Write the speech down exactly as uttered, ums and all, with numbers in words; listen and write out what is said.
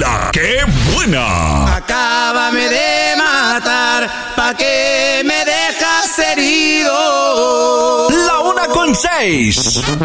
La que buena. Acábame de matar, pa' que me dejas herido. La una con seis.